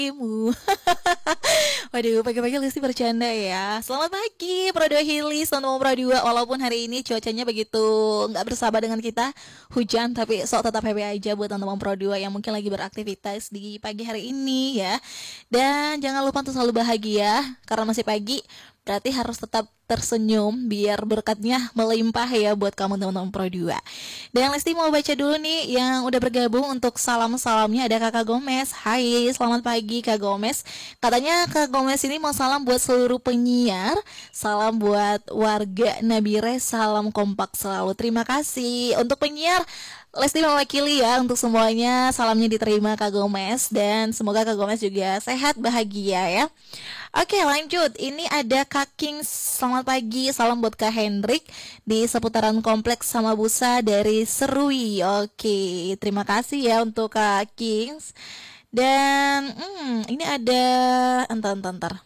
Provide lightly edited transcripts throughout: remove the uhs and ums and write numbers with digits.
Imu. Waduh, pagi-pagi Listi bercanda ya. Selamat pagi, Pro 2 Hili, Sono Pro 2. Walaupun hari ini cuacanya begitu nggak bersahabat dengan kita, hujan, tapi sok tetap happy aja buat teman-teman Pro 2 yang mungkin lagi beraktivitas di pagi hari ini ya. Dan jangan lupa untuk selalu bahagia, karena masih pagi, berarti harus tetap tersenyum biar berkatnya melimpah ya buat kamu teman-teman Pro 2. Dan Lesti mau baca dulu nih yang udah bergabung untuk salam-salamnya. Ada Kakak Gomez. Hai, selamat pagi Kak Gomez. Katanya Kak Gomez ini mau salam buat seluruh penyiar, salam buat warga Nabire, salam kompak selalu. Terima kasih untuk penyiar. Lesti mewakili ya untuk semuanya. Salamnya diterima Kak Gomez, dan semoga Kak Gomez juga sehat bahagia ya. Oke, lanjut. Ini ada Kak Kings. Selamat pagi. Salam buat Kak Hendrik di seputaran kompleks sama Busa dari Serui. Oke, terima kasih ya untuk Kak Kings. Dan ini ada entar.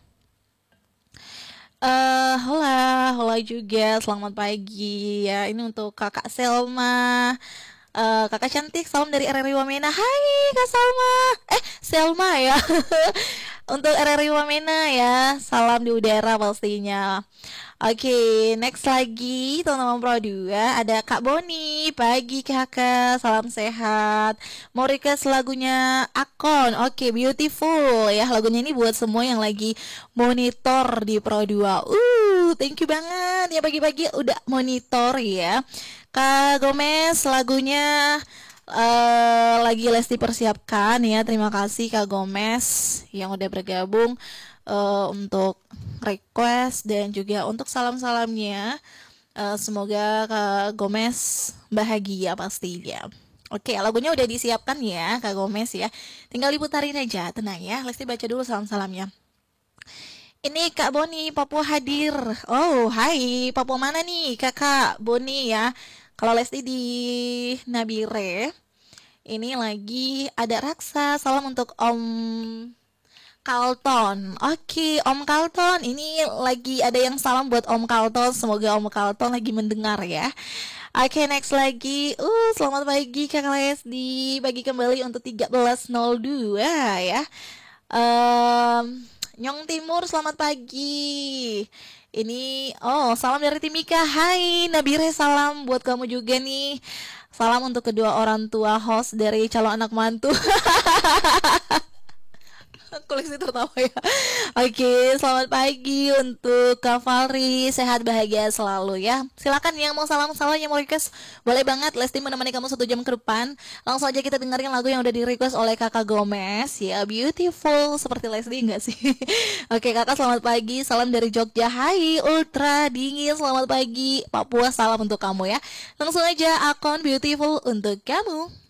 Hola juga. Selamat pagi ya. Ini untuk Kakak Selma. Kakak cantik, salam dari RRI Wamena. Hai Kak Salma. Selma ya. Untuk RRI Wamena ya. Salam di udara pastinya. Oke, next lagi teman-teman Pro 2 ada Kak Boni. Pagi Kakak, salam sehat. Mau request lagunya Akon. Oke, beautiful ya. Lagunya ini buat semua yang lagi monitor di Pro 2. Thank you banget ya, pagi-pagi udah monitor ya. Kak Gomez, lagunya lagi Lesti persiapkan ya. Terima kasih Kak Gomez yang udah bergabung untuk request dan juga untuk salam-salamnya. Semoga Kak Gomez bahagia pastinya. Oke, lagunya udah disiapkan ya Kak Gomez ya. Tinggal diputarin aja, tenang ya. Lesti baca dulu salam-salamnya. Ini Kak Boni, Papua hadir. Oh, hai, Papua mana nih Kakak Boni ya? Kalau Lesti di Nabire, ini lagi ada Raksa. Salam untuk Om Carlton. Oke, Om Carlton. Ini lagi ada yang salam buat Om Carlton. Semoga Om Carlton lagi mendengar ya. Oke, next lagi. Selamat pagi Kak Lesti. Bagi kembali untuk 13.02 ya. Nyong Timur, selamat pagi. Ini, salam dari Timika. Hai Nabire, salam buat kamu juga nih. Salam untuk kedua orang tua host dari calon anak mantu. Koleksi tertawa ya. Oke, selamat pagi untuk Kak Fahri. Sehat bahagia selalu ya. Silakan yang mau salam-salam, yang mau request, boleh banget. Lesti menemani kamu 1 jam ke depan. Langsung aja kita dengerin lagu yang udah di request oleh Kakak Gomez ya. Beautiful, seperti Lesti enggak sih? Oke Kakak, selamat pagi. Salam dari Jogja. Hai ultra dingin, selamat pagi Papua. Salam untuk kamu ya. Langsung aja Akon Beautiful untuk kamu.